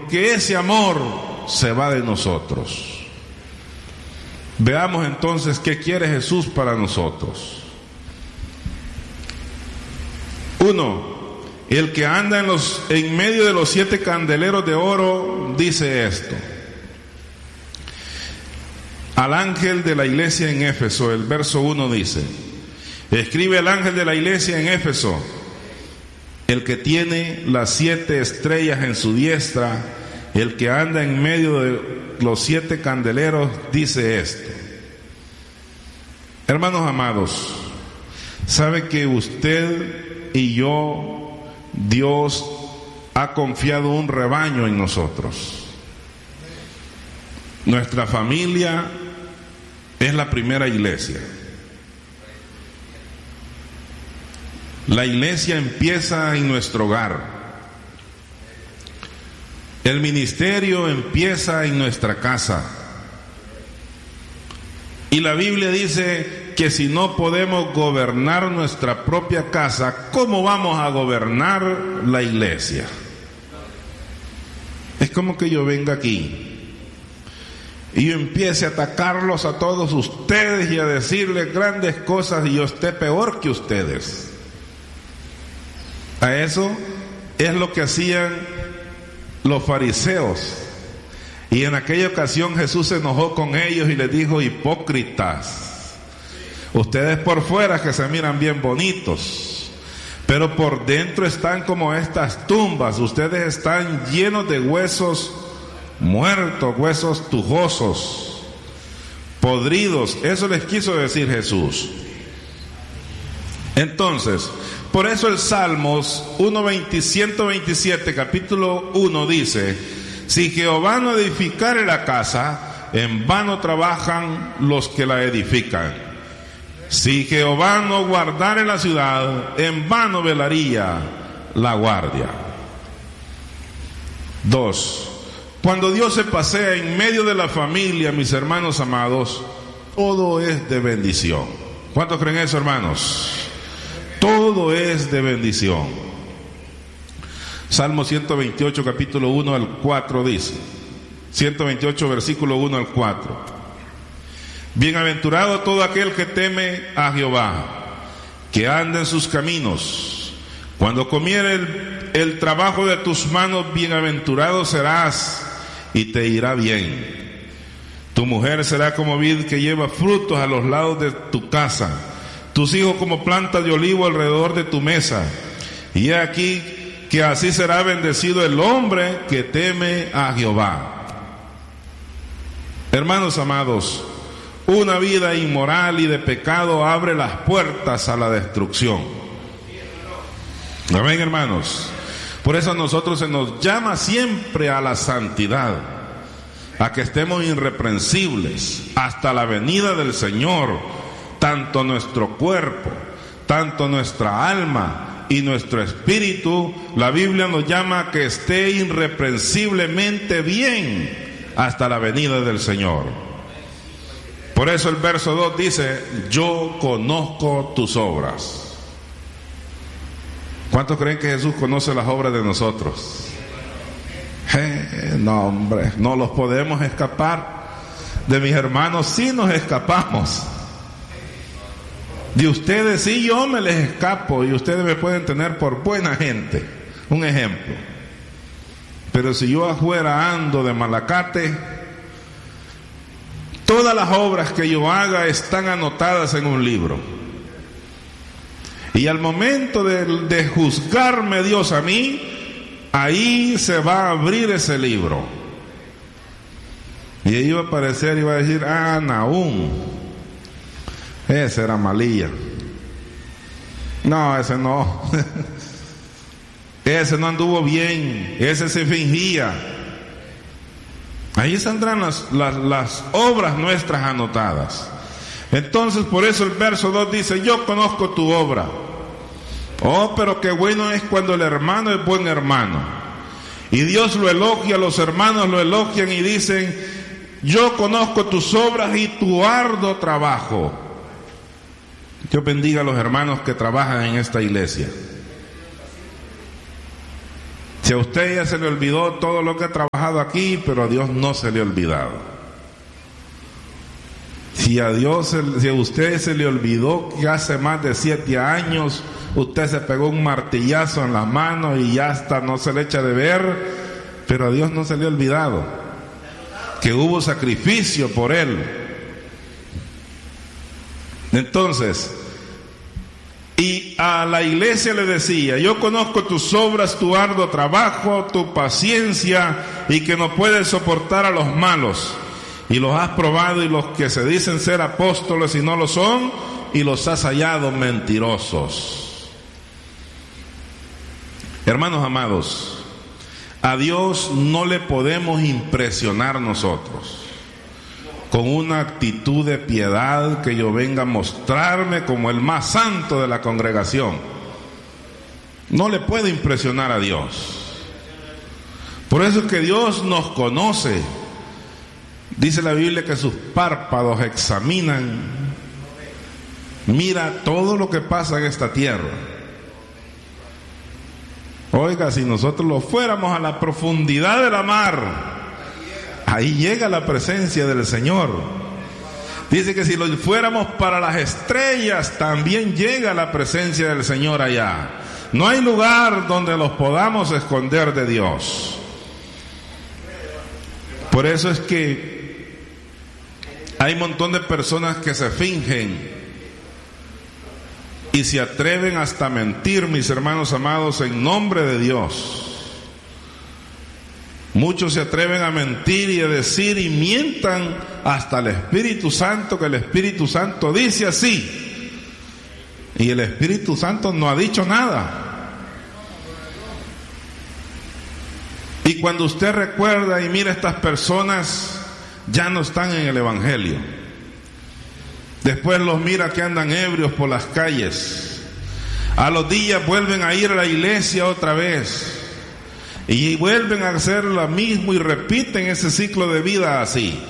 porque ese amor se va de nosotros. Veamos entonces qué quiere Jesús para nosotros. 1. El que anda en medio de los 7 candeleros de oro dice esto. Al ángel de la iglesia en Éfeso, el verso 1 dice: escribe al ángel de la iglesia en Éfeso, el que tiene las 7 estrellas en su diestra, el que anda en medio de los 7 candeleros, dice esto. Hermanos amados, sabe que usted y yo, Dios ha confiado un rebaño en nosotros. Nuestra familia es la primera iglesia. La iglesia empieza en nuestro hogar. El ministerio empieza en nuestra casa. Y la Biblia dice que si no podemos gobernar nuestra propia casa, ¿cómo vamos a gobernar la iglesia? Es como que yo venga aquí y yo empiece a atacarlos a todos ustedes y a decirles grandes cosas y yo esté peor que ustedes. A eso es lo que hacían los fariseos. Y en aquella ocasión Jesús se enojó con ellos y les dijo: hipócritas, ustedes por fuera que se miran bien bonitos, pero por dentro están como estas tumbas. Ustedes están llenos de huesos muertos, huesos tujosos, podridos. Eso les quiso decir Jesús. Entonces, por eso el Salmos 127, capítulo 1 dice: si Jehová no edificare la casa, en vano trabajan los que la edifican. Si Jehová no guardare la ciudad, en vano velaría la guardia. 2. Cuando Dios se pasea en medio de la familia, mis hermanos amados, todo es de bendición. ¿Cuántos creen eso, hermanos? Todo es de bendición. Salmo 128, capítulo 1 al 4 dice, 128, versículo 1 al 4. Bienaventurado todo aquel que teme a Jehová, que anda en sus caminos. Cuando comiere el trabajo de tus manos, bienaventurado serás y te irá bien. Tu mujer será como vid que lleva frutos a los lados de tu casa, tus hijos como plantas de olivo alrededor de tu mesa. Y he aquí que así será bendecido el hombre que teme a Jehová. Hermanos amados, una vida inmoral y de pecado abre las puertas a la destrucción. Amén, hermanos. Por eso a nosotros se nos llama siempre a la santidad, a que estemos irreprensibles hasta la venida del Señor, tanto nuestro cuerpo, tanto nuestra alma y nuestro espíritu. La Biblia nos llama a que esté irreprensiblemente bien hasta la venida del Señor. Por eso el verso 2 dice: yo conozco tus obras. ¿Cuántos creen que Jesús conoce las obras de nosotros? No, hombre, no los podemos escapar. De mis hermanos sí nos escapamos. De ustedes sí yo me les escapo y ustedes me pueden tener por buena gente. Un ejemplo. Pero si yo afuera ando de malacate, todas las obras que yo haga están anotadas en un libro. Y al momento de juzgarme Dios a mí, ahí se va a abrir ese libro. Y ahí va a aparecer y va a decir: ah, Nahum, ese era malilla. No, ese no. Ese no anduvo bien, ese se fingía. Ahí saldrán las obras nuestras anotadas. Entonces, por eso el verso 2 dice: yo conozco tu obra. Oh, pero qué bueno es cuando el hermano es buen hermano. Y Dios lo elogia, los hermanos lo elogian y dicen: yo conozco tus obras y tu arduo trabajo. Dios bendiga a los hermanos que trabajan en esta iglesia. Si a usted ya se le olvidó todo lo que ha trabajado aquí, pero a Dios no se le ha olvidado. Si a usted se le olvidó que hace más de 7 años usted se pegó un martillazo en la mano y ya hasta no se le echa de ver, pero a Dios no se le ha olvidado que hubo sacrificio por él. Entonces, y a la iglesia le decía: yo conozco tus obras, tu arduo trabajo, tu paciencia, y que no puedes soportar a los malos, y los has probado, y los que se dicen ser apóstoles y no lo son, y los has hallado mentirosos. Hermanos amados, a Dios no le podemos impresionar nosotros con una actitud de piedad, que yo venga a mostrarme como el más santo de la congregación. No le puede impresionar a Dios. Por eso es que Dios nos conoce. Dice la Biblia que sus párpados examinan, mira todo lo que pasa en esta tierra. Oiga, si nosotros lo fuéramos a la profundidad de la mar, ahí llega la presencia del Señor. Dice que si lo fuéramos para las estrellas, también llega la presencia del Señor allá. No hay lugar donde los podamos esconder de Dios. Por eso es que hay un montón de personas que se fingen y se atreven hasta a mentir, mis hermanos amados, en nombre de Dios. Muchos se atreven a mentir y a decir y mientan hasta el Espíritu Santo, que el Espíritu Santo dice así, y el Espíritu Santo no ha dicho nada. Y cuando usted recuerda y mira, estas personas ya no están en el Evangelio. Después los mira que andan ebrios por las calles. A los días vuelven a ir a la iglesia otra vez y vuelven a hacer lo mismo y repiten ese ciclo de vida así.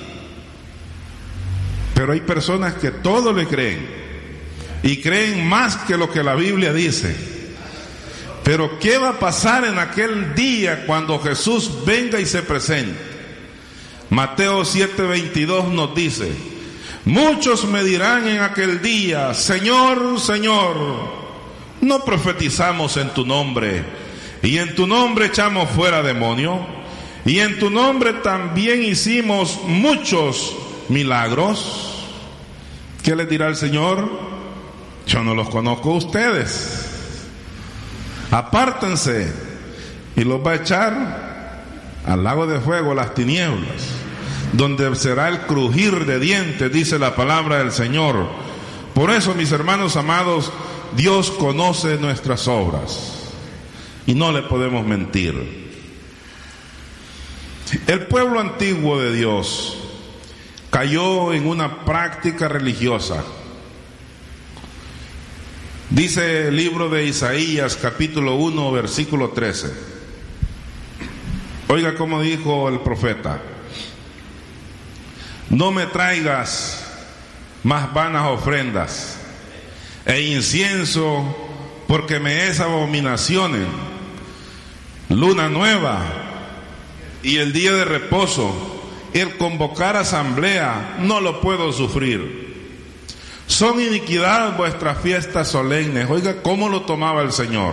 Pero hay personas que todo le creen y creen más que lo que la Biblia dice. Pero ¿qué va a pasar en aquel día cuando Jesús venga y se presente? Mateo 7:22 nos dice: muchos me dirán en aquel día: Señor, Señor, ¿no profetizamos en tu nombre? Y en tu nombre echamos fuera demonio, y en tu nombre también hicimos muchos milagros. ¿Qué les dirá el Señor? Yo no los conozco a ustedes. Apártense, y los va a echar al lago de fuego, las tinieblas, donde será el crujir de dientes, dice la palabra del Señor. Por eso, mis hermanos amados, Dios conoce nuestras obras y no le podemos mentir. El pueblo antiguo de Dios cayó en una práctica religiosa. Dice el libro de Isaías, capítulo 1, versículo 13. Oiga cómo dijo el profeta: no me traigas más vanas ofrendas e incienso, porque me es abominaciones. Luna nueva y el día de reposo, el convocar asamblea, no lo puedo sufrir. Son iniquidad vuestras fiestas solemnes. Oiga cómo lo tomaba el Señor.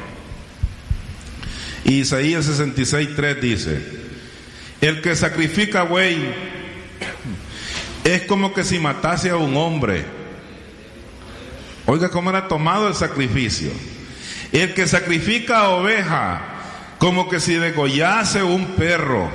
Isaías 66:3 dice: el que sacrifica buey es como que si matase a un hombre. Oiga cómo era tomado el sacrificio. El que sacrifica oveja, como que si degollase un perro.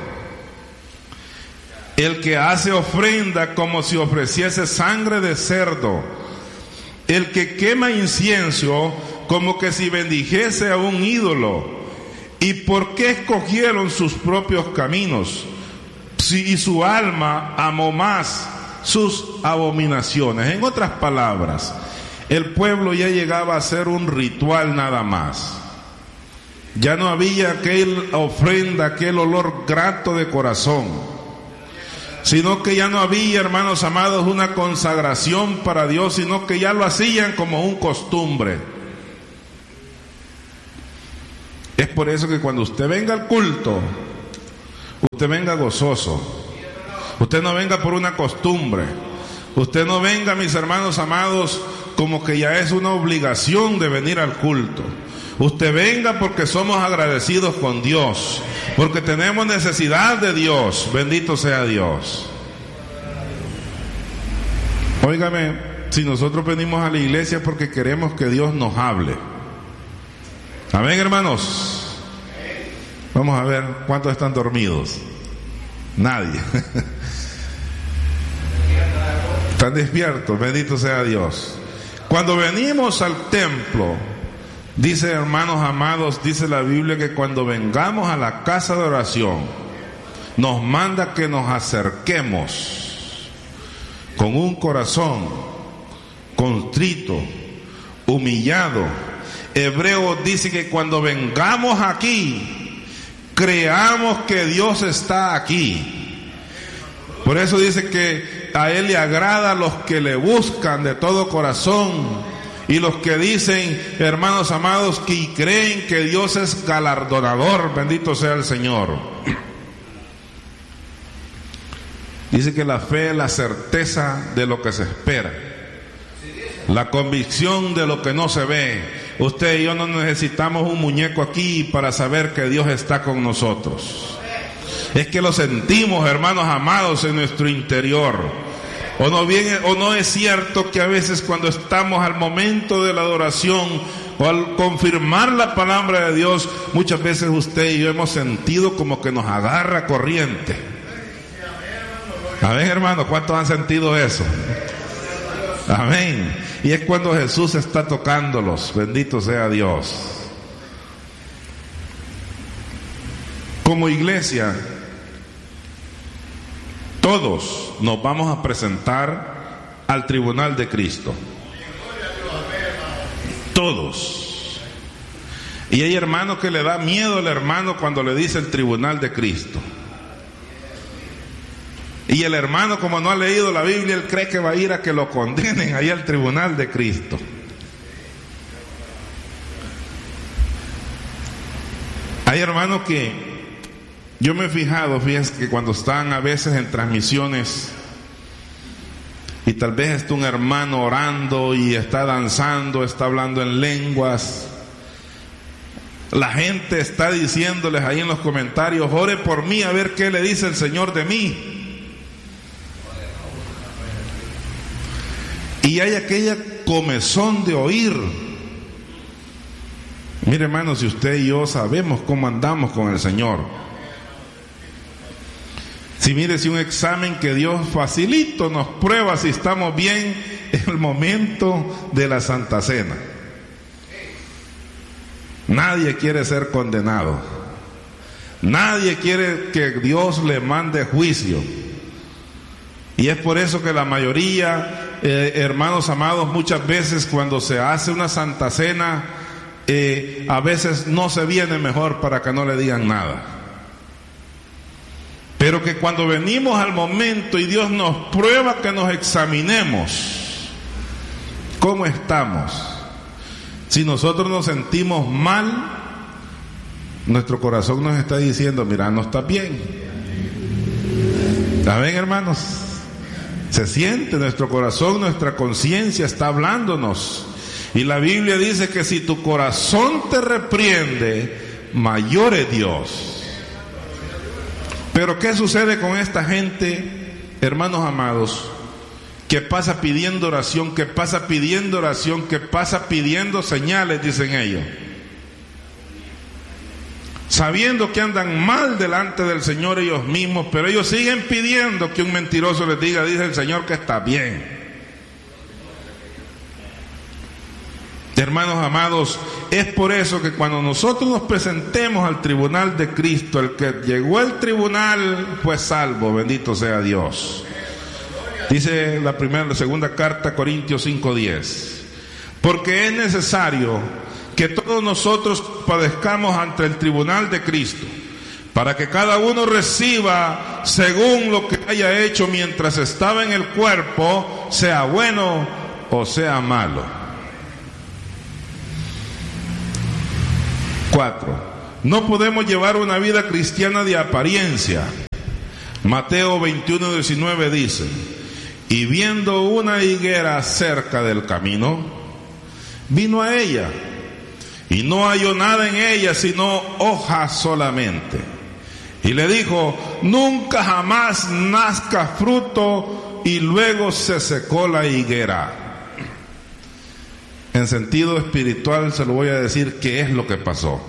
El que hace ofrenda, como si ofreciese sangre de cerdo. El que quema incienso, como que si bendijese a un ídolo. ¿Y por qué escogieron sus propios caminos? Y su alma amó más sus abominaciones. En otras palabras, el pueblo ya llegaba a ser un ritual nada más. Ya no había aquel ofrenda, aquel olor grato de corazón, sino que ya no había, hermanos amados, una consagración para Dios, sino que ya lo hacían como un costumbre. Es por eso que cuando usted venga al culto, usted venga gozoso. Usted no venga por una costumbre. Usted no venga, mis hermanos amados, como que ya es una obligación de venir al culto. Usted venga porque somos agradecidos con Dios, porque tenemos necesidad de Dios. Bendito sea Dios. Óigame, si nosotros venimos a la iglesia porque queremos que Dios nos hable. Amén, hermanos. Vamos a ver cuántos están dormidos. Nadie. Están despiertos, bendito sea Dios. Cuando venimos al templo, dice, hermanos amados, dice la Biblia que cuando vengamos a la casa de oración, nos manda que nos acerquemos con un corazón contrito, humillado. Hebreos dice que cuando vengamos aquí, creamos que Dios está aquí. Por eso dice que a Él le agrada a los que le buscan de todo corazón, y los que dicen, hermanos amados, que creen que Dios es galardonador. Bendito sea el Señor. Dice que la fe es la certeza de lo que se espera, la convicción de lo que no se ve. Usted y yo no necesitamos un muñeco aquí para saber que Dios está con nosotros. Es que lo sentimos, hermanos amados, en nuestro interior. O no es cierto que a veces cuando estamos al momento de la adoración o al confirmar la palabra de Dios, muchas veces usted y yo hemos sentido como que nos agarra corriente. Amén, hermano, ¿cuántos han sentido eso? Amén. Y es cuando Jesús está tocándolos. Bendito sea Dios. Como iglesia, todos nos vamos a presentar al tribunal de Cristo. Todos. Y hay hermanos que le da miedo al hermano cuando le dice el tribunal de Cristo. Y el hermano, como no ha leído la Biblia, él cree que va a ir a que lo condenen ahí al tribunal de Cristo. Hay hermanos que yo me he fijado, fíjense que cuando están a veces en transmisiones y tal vez está un hermano orando y está danzando, está hablando en lenguas, la gente está diciéndoles ahí en los comentarios, ore por mí a ver qué le dice el Señor de mí. Y hay aquella comezón de oír. Mire, hermano, si usted y yo sabemos cómo andamos con el Señor. Si mire, si un examen que Dios facilito nos prueba si estamos bien en el momento de la Santa Cena. Nadie quiere ser condenado. Nadie quiere que Dios le mande juicio. Y es por eso que la mayoría, hermanos amados, muchas veces cuando se hace una Santa Cena, a veces no se viene mejor para que no le digan nada. Pero que cuando venimos al momento y Dios nos prueba, que nos examinemos cómo estamos. Si nosotros nos sentimos mal, nuestro corazón nos está diciendo, mira, no está bien. ¿Saben, hermanos? Se siente nuestro corazón, nuestra conciencia está hablándonos. Y la Biblia dice que si tu corazón te reprende, mayor es Dios. Pero ¿qué sucede con esta gente, hermanos amados, que pasa pidiendo oración, que pasa pidiendo oración, que pasa pidiendo señales, dicen ellos? Sabiendo que andan mal delante del Señor ellos mismos, pero ellos siguen pidiendo que un mentiroso les diga, dice el Señor, que está bien. Hermanos amados, es por eso que cuando nosotros nos presentemos al tribunal de Cristo, el que llegó al tribunal fue salvo, bendito sea Dios. Dice la segunda carta, Corintios 5:10, porque es necesario que todos nosotros padezcamos ante el tribunal de Cristo, para que cada uno reciba según lo que haya hecho mientras estaba en el cuerpo, sea bueno o sea malo. 4. no podemos llevar una vida cristiana de apariencia. Mateo 21:19 dice: y viendo una higuera cerca del camino, vino a ella, y no halló nada en ella sino hojas solamente. Y le dijo: nunca jamás nazca fruto. Y luego se secó la higuera. En sentido espiritual se lo voy a decir qué es lo que pasó.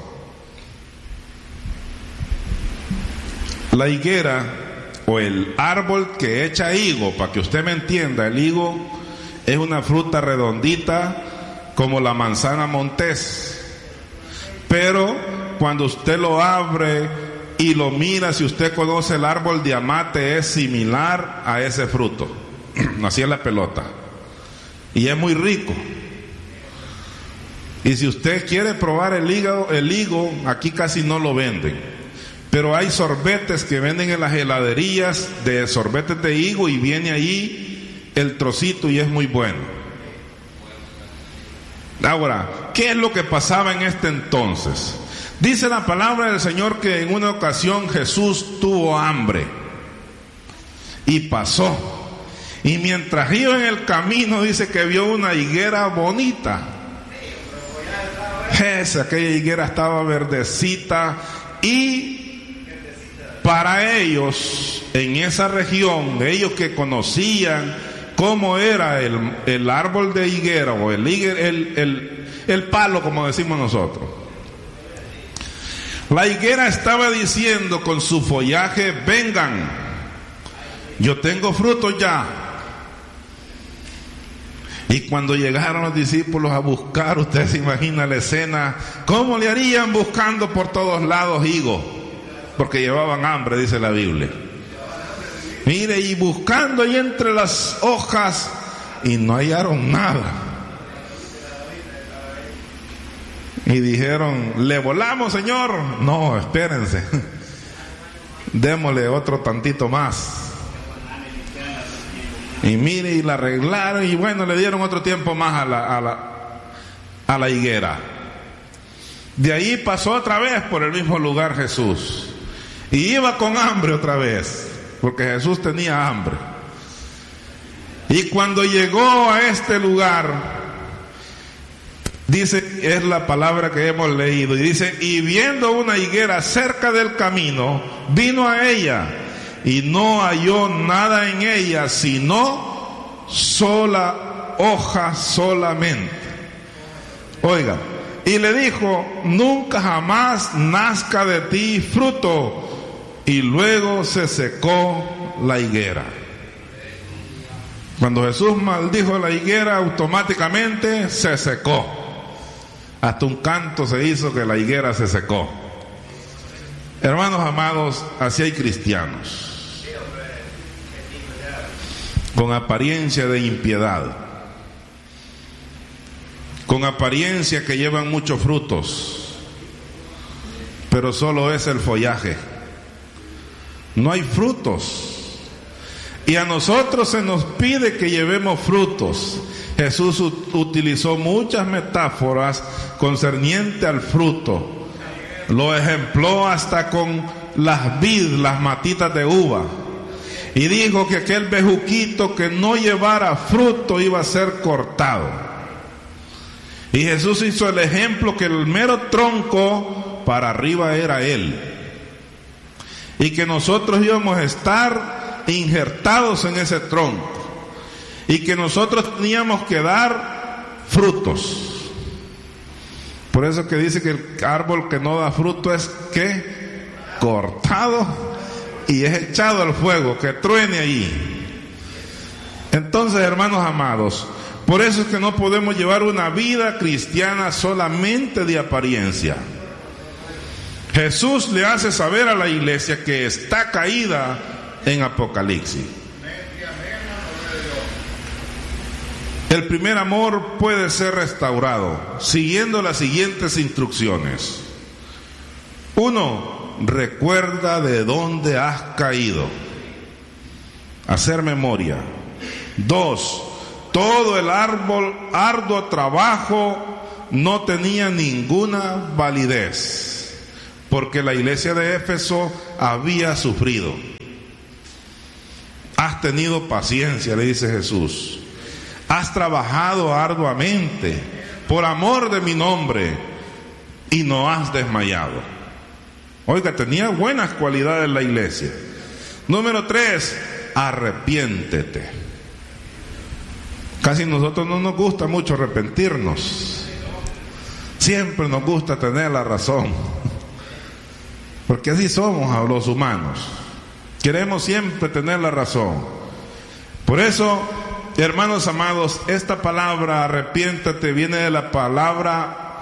La higuera, o el árbol que echa higo, para que usted me entienda, el higo es una fruta redondita como la manzana montés, pero cuando usted lo abre y lo mira, si usted conoce el árbol de amate, es similar a ese fruto. Así es la pelota, y es muy rico. Y si usted quiere probar el higo, aquí casi no lo venden, pero hay sorbetes que venden en las heladerías de sorbetes de higo, y viene ahí el trocito y es muy bueno. Ahora, ¿qué es lo que pasaba en este entonces? Dice la palabra del Señor que en una ocasión Jesús tuvo hambre y pasó, y mientras iba en el camino dice que vio una higuera bonita. Aquella higuera estaba verdecita, y para ellos en esa región, ellos que conocían cómo era el árbol de higuera, o el palo, como decimos nosotros, la higuera estaba diciendo con su follaje: vengan, yo tengo frutos ya. Y cuando llegaron los discípulos a buscar, usted se imagina la escena, ¿cómo le harían buscando por todos lados higos? Porque llevaban hambre, dice la Biblia. Mire, y buscando ahí entre las hojas, y no hallaron nada. Y dijeron: ¿le volamos, Señor? No, espérense, démosle otro tantito más. Y mire, y la arreglaron, y bueno, le dieron otro tiempo más a la higuera. De ahí pasó otra vez por el mismo lugar Jesús, y iba con hambre otra vez, porque Jesús tenía hambre. Y cuando llegó a este lugar, dice, es la palabra que hemos leído, y dice: y viendo una higuera cerca del camino, vino a ella, y no halló nada en ella sino sola hoja solamente. Oiga, y le dijo: nunca jamás nazca de ti fruto. Y luego se secó la higuera. Cuando Jesús maldijo la higuera, automáticamente se secó. Hasta un canto se hizo que la higuera se secó. Hermanos amados, así hay cristianos con apariencia de impiedad, con apariencia que llevan muchos frutos, pero solo es el follaje, no hay frutos. Y a nosotros se nos pide que llevemos frutos. Jesús utilizó muchas metáforas concerniente al fruto. Lo ejempló hasta con las las matitas de uva. Y dijo que aquel bejuquito que no llevara fruto iba a ser cortado. Y Jesús hizo el ejemplo que el mero tronco para arriba era Él. Y que nosotros íbamos a estar injertados en ese tronco. Y que nosotros teníamos que dar frutos. Por eso que dice que el árbol que no da fruto es que cortado y es echado al fuego, que truene allí. Entonces, hermanos amados, por eso es que no podemos llevar una vida cristiana solamente de apariencia. Jesús le hace saber a la iglesia que está caída en Apocalipsis. El primer amor puede ser restaurado siguiendo las siguientes instrucciones. 1. Recuerda de dónde has caído. Hacer memoria. 2. Todo el arduo trabajo no tenía ninguna validez. porque la iglesia de Éfeso había sufrido. Has tenido paciencia, le dice Jesús. Has trabajado arduamente por amor de mi nombre y no has desmayado. Oiga, tenía buenas cualidades la iglesia. Número 3, arrepiéntete. Casi a nosotros no nos gusta mucho arrepentirnos. Siempre nos gusta tener la razón. Porque así somos los humanos. Queremos siempre tener la razón. Por eso, hermanos amados, esta palabra arrepiéntete viene de la palabra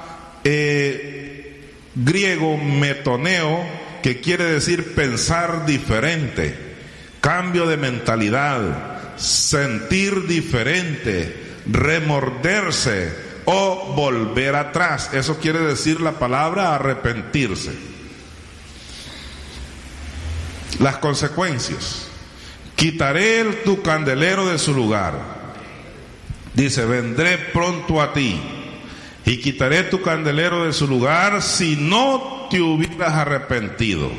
griego metoneo, que quiere decir pensar diferente, cambio de mentalidad, sentir diferente, remorderse o volver atrás. Eso quiere decir la palabra arrepentirse. Las consecuencias: quitaré tu candelero de su lugar. Dice, vendré pronto a ti y quitaré tu candelero de su lugar si no te hubieras arrepentido.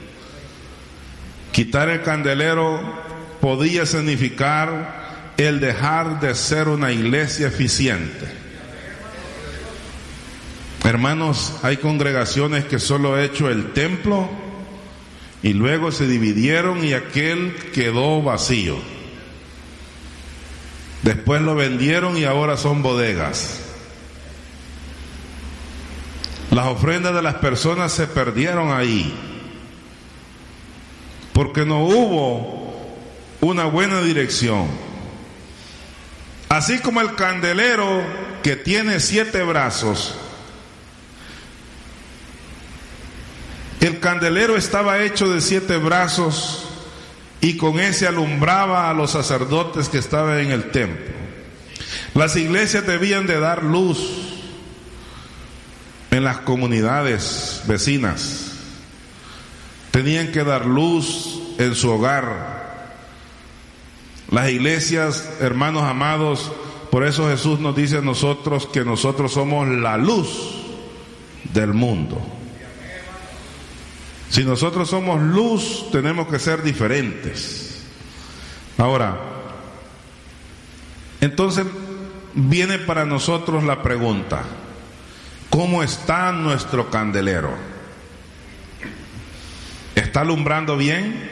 Quitar el candelero podía significar el dejar de ser una iglesia eficiente. Hermanos, hay congregaciones que solo han hecho el templo y luego se dividieron y aquel quedó vacío. Después lo vendieron y ahora son bodegas. Las ofrendas de las personas se perdieron ahí, porque no hubo una buena dirección. Así como el candelero que tiene 7 brazos, el candelero estaba hecho de 7 brazos y con ese alumbraba a los sacerdotes que estaban en el templo. Las iglesias debían de dar luz en las comunidades vecinas. Tenían que dar luz en su hogar. Las iglesias, hermanos amados, por eso Jesús nos dice a nosotros que nosotros somos la luz del mundo. Si nosotros somos luz, tenemos que ser diferentes. Ahora, entonces viene para nosotros la pregunta: ¿cómo está nuestro candelero? ¿Está alumbrando bien?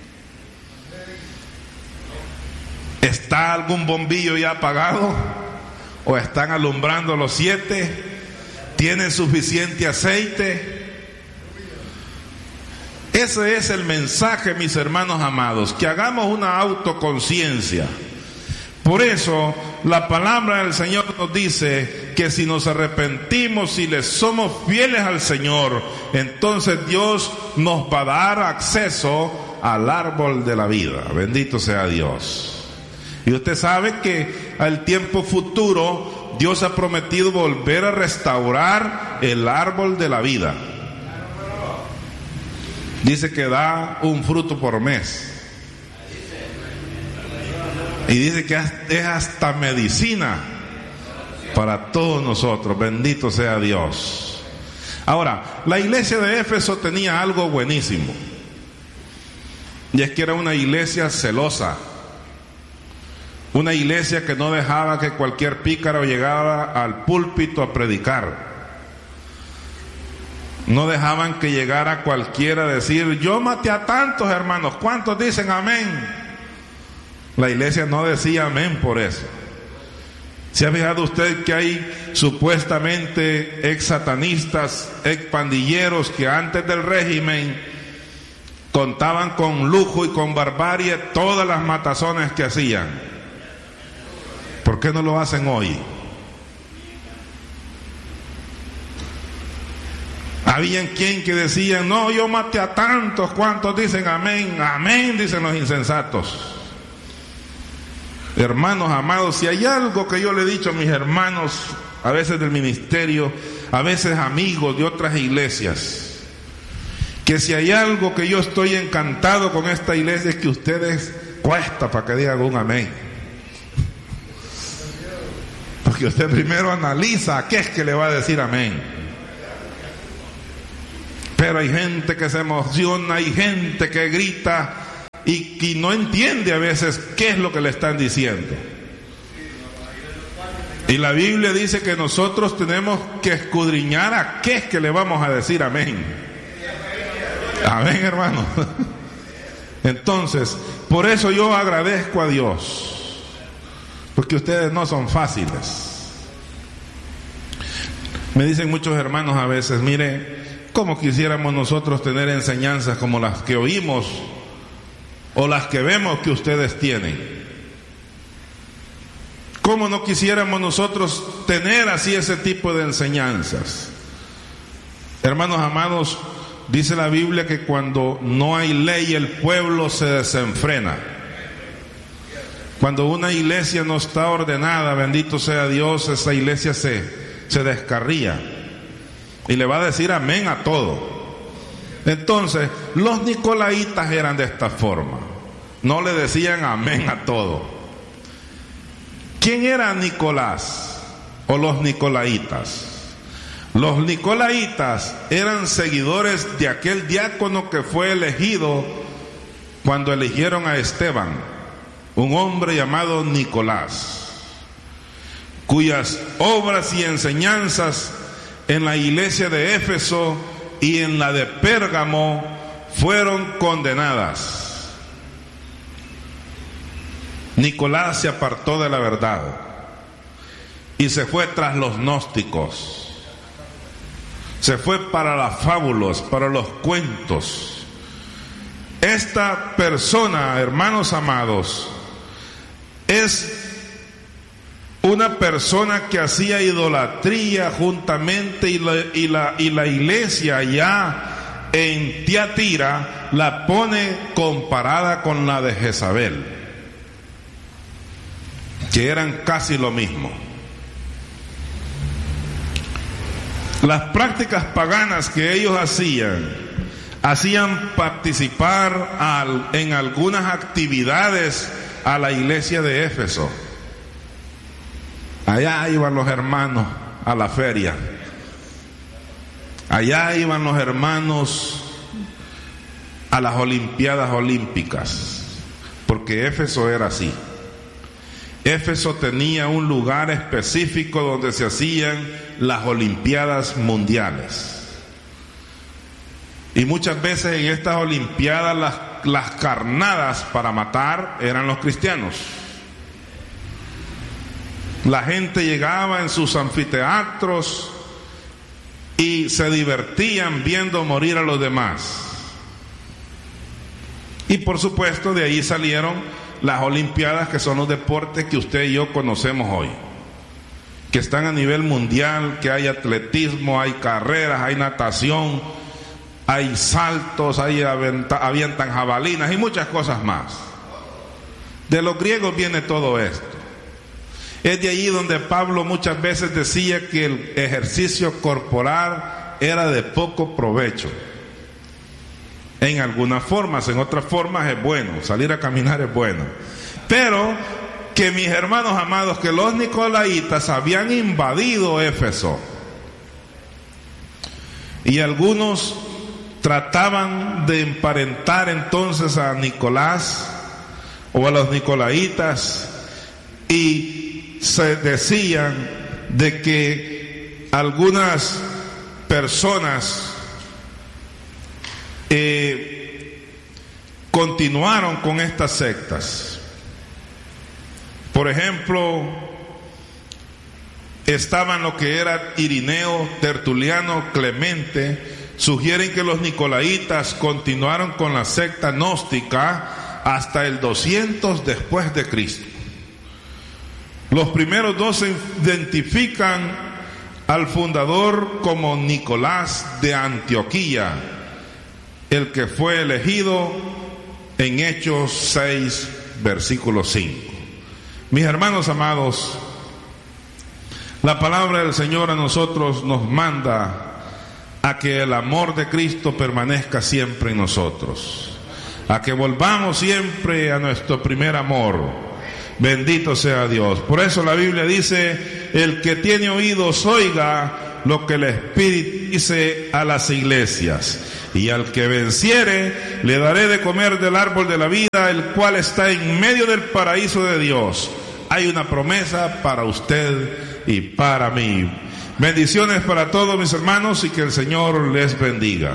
¿Está algún bombillo ya apagado? ¿O están alumbrando los 7? ¿Tienen suficiente aceite? Ese es el mensaje, mis hermanos amados, que hagamos una autoconciencia. Por eso la palabra del Señor nos dice que si nos arrepentimos y le somos fieles al Señor, entonces Dios nos va a dar acceso al árbol de la vida. Bendito sea Dios. Y usted sabe que al tiempo futuro Dios ha prometido volver a restaurar el árbol de la vida. Dice que da un fruto por mes. Y dice que es hasta medicina para todos nosotros. Bendito sea Dios. Ahora, la iglesia de Éfeso tenía algo buenísimo. Y es que era una iglesia celosa. Una iglesia que no dejaba que cualquier pícaro llegara al púlpito a predicar. No dejaban que llegara cualquiera a decir: yo maté a tantos hermanos. ¿Cuántos dicen amén? La iglesia no decía amén por eso. ¿Se ha fijado usted que hay supuestamente ex satanistas, ex pandilleros que antes del régimen contaban con lujo y con barbarie todas las matazones que hacían? ¿Por qué no lo hacen hoy? Habían quien que decían: no, yo maté a tantos. ¿Cuántos dicen amén? Amén, dicen los insensatos. Hermanos amados, si hay algo que yo le he dicho a mis hermanos, a veces del ministerio, a veces amigos de otras iglesias, que si hay algo que yo estoy encantado con esta iglesia, es que ustedes cuesta para que digan un amén. Porque usted primero analiza a qué es que le va a decir amén. Pero hay gente que se emociona, hay gente que grita y no entiende a veces qué es lo que le están diciendo. Y la Biblia dice que nosotros tenemos que escudriñar a qué es que le vamos a decir amén. Amén, hermano. Entonces, por eso yo agradezco a Dios, porque ustedes no son fáciles. Me dicen muchos hermanos a veces, mire, ¿cómo quisiéramos nosotros tener enseñanzas como las que oímos o las que vemos que ustedes tienen? ¿Cómo no quisiéramos nosotros tener así ese tipo de enseñanzas? Hermanos amados, dice la Biblia que cuando no hay ley el pueblo se desenfrena. Cuando una iglesia no está ordenada, bendito sea Dios, esa iglesia se descarría y le va a decir amén a todo. Entonces, los nicolaitas eran de esta forma, no le decían amén a todo. ¿Quién era Nicolás o los nicolaitas? Los nicolaitas eran seguidores de aquel diácono que fue elegido cuando eligieron a Esteban, un hombre llamado Nicolás, cuyas obras y enseñanzas en la iglesia de Éfeso y en la de Pérgamo fueron condenadas. Nicolás se apartó de la verdad y se fue tras los gnósticos, se fue para las fábulas, para los cuentos. Esta persona, hermanos amados, es una persona que hacía idolatría juntamente y la iglesia allá en Tiatira la pone comparada con la de Jezabel, que eran casi lo mismo. Las prácticas paganas que ellos hacían participar en algunas actividades a la iglesia de Éfeso. Allá iban los hermanos a la feria, allá iban los hermanos a las olimpiadas olímpicas, porque Éfeso era así. Éfeso tenía un lugar específico donde se hacían las olimpiadas mundiales. Y muchas veces en estas olimpiadas las carnadas para matar eran los cristianos. La gente llegaba en sus anfiteatros y se divertían viendo morir a los demás. Y por supuesto de ahí salieron las olimpiadas, que son los deportes que usted y yo conocemos hoy, que están a nivel mundial, que hay atletismo, hay carreras, hay natación, hay saltos, avientan jabalinas y muchas cosas más. De los griegos viene todo esto. Es de allí donde Pablo muchas veces decía que el ejercicio corporal era de poco provecho. En algunas formas, en otras formas es bueno, salir a caminar es bueno. Pero que mis hermanos amados, que los nicolaitas habían invadido Éfeso y algunos trataban de emparentar entonces a Nicolás o a los nicolaitas, y se decían de que algunas personas continuaron con estas sectas. Por ejemplo, estaban lo que era Irineo, Tertuliano, Clemente. Sugieren que los nicolaitas continuaron con la secta gnóstica hasta el 200 después de Cristo. Los primeros dos identifican al fundador como Nicolás de Antioquía, el que fue elegido en Hechos 6, versículo 5. Mis hermanos amados, la palabra del Señor a nosotros nos manda a que el amor de Cristo permanezca siempre en nosotros, a que volvamos siempre a nuestro primer amor. Bendito sea Dios. Por eso la Biblia dice: el que tiene oídos oiga lo que el Espíritu dice a las iglesias. Y al que venciere, le daré de comer del árbol de la vida, el cual está en medio del paraíso de Dios. Hay una promesa para usted y para mí. Bendiciones para todos mis hermanos y que el Señor les bendiga.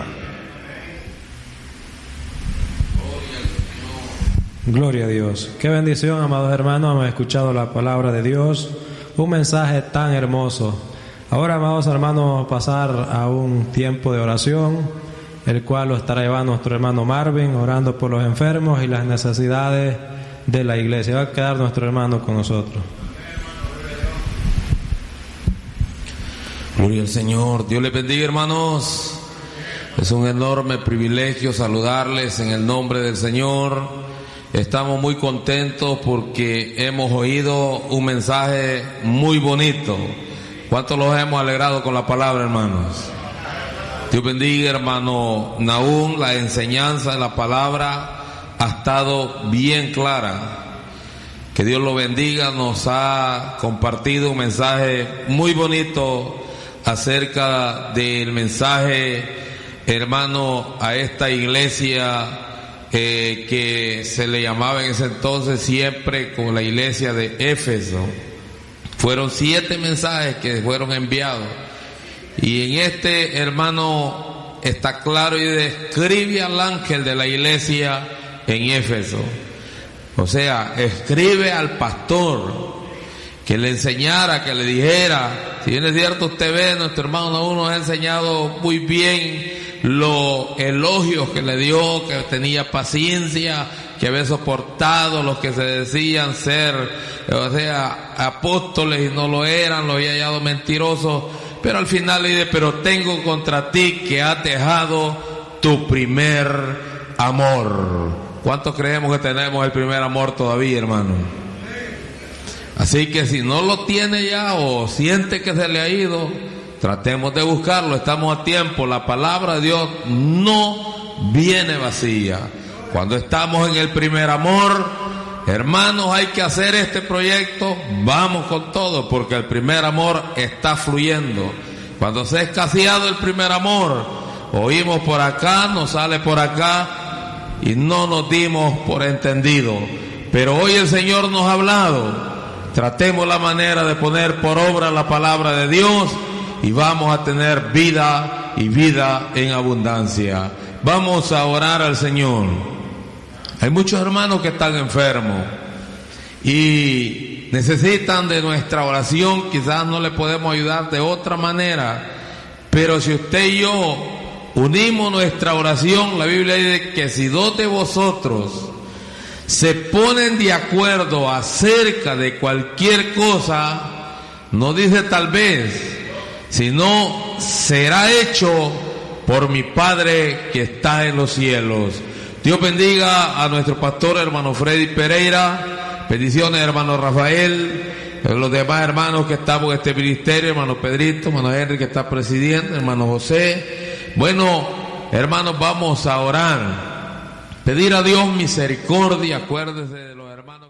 Gloria a Dios. Qué bendición, amados hermanos, hemos escuchado la palabra de Dios, un mensaje tan hermoso. Ahora, amados hermanos, vamos a pasar a un tiempo de oración, el cual lo estará llevando nuestro hermano Marvin, orando por los enfermos y las necesidades de la iglesia. Va a quedar nuestro hermano con nosotros. Gloria al Señor. Dios les bendiga, hermanos. Es un enorme privilegio saludarles en el nombre del Señor. Estamos muy contentos porque hemos oído un mensaje muy bonito. ¿Cuántos los hemos alegrado con la palabra, hermanos? Dios bendiga, hermano Nahum. La enseñanza de la palabra ha estado bien clara. Que Dios lo bendiga. Nos ha compartido un mensaje muy bonito acerca del mensaje, hermano, a esta iglesia que se le llamaba en ese entonces siempre como la iglesia de Éfeso. Fueron 7 mensajes que fueron enviados. Y en este, hermano, está claro y describe al ángel de la iglesia en Éfeso. O sea, escribe al pastor que le enseñara, que le dijera. Si bien es cierto, usted ve, nuestro hermano Nahum nos ha enseñado muy bien los elogios que le dio, que tenía paciencia, que había soportado los que se decían ser, o sea, apóstoles y no lo eran, lo había hallado mentirosos, pero al final le dice, pero tengo contra ti que has dejado tu primer amor. ¿Cuántos creemos que tenemos el primer amor todavía, hermano? Así que si no lo tiene ya o siente que se le ha ido, tratemos de buscarlo, estamos a tiempo. La palabra de Dios no viene vacía. Cuando estamos en el primer amor, hermanos, hay que hacer este proyecto, vamos con todo, porque el primer amor está fluyendo. Cuando se ha escaseado el primer amor, oímos por acá, nos sale por acá y no nos dimos por entendido. Pero hoy el Señor nos ha hablado. Tratemos la manera de poner por obra la palabra de Dios y vamos a tener vida y vida en abundancia. Vamos a orar al Señor. Hay muchos hermanos que están enfermos y necesitan de nuestra oración. Quizás no le podemos ayudar de otra manera, pero si usted y yo unimos nuestra oración, la Biblia dice que si 2 de vosotros se ponen de acuerdo acerca de cualquier cosa, no dice tal vez, sino será hecho por mi Padre que está en los cielos. Dios bendiga a nuestro pastor hermano Freddy Pereira, bendiciones hermano Rafael, los demás hermanos que estamos en este ministerio, hermano Pedrito, hermano Henry que está presidiendo, hermano José. Bueno, hermanos, vamos a orar. Pedir a Dios misericordia. Acuérdese de los hermanos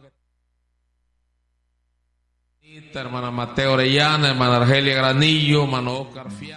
que... hermana Mateo Orellana, hermana Argelia Granillo, hermano Oscar Fiay.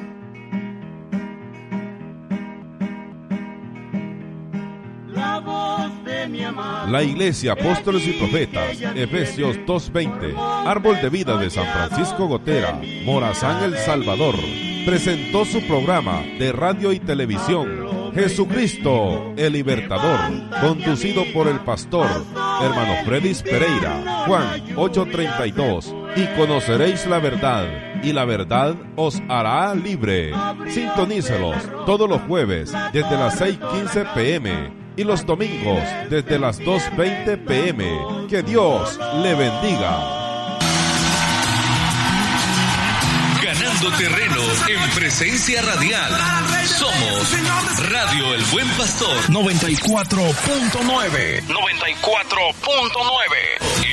La Iglesia Apóstoles y Profetas, Efesios 2:20, Árbol de Vida de San Francisco Gotera, Morazán, El Salvador, presentó su programa de radio y televisión, Jesucristo el Libertador, conducido por el pastor hermano Freddy Pereira. Juan 8:32, y conoceréis la verdad, y la verdad os hará libre. Sintonícelos todos los jueves desde las 6:15 p.m. y los domingos desde las 2:20 p.m. Que Dios le bendiga. Ganando terreno en presencia radial. Somos Radio El Buen Pastor 94.9.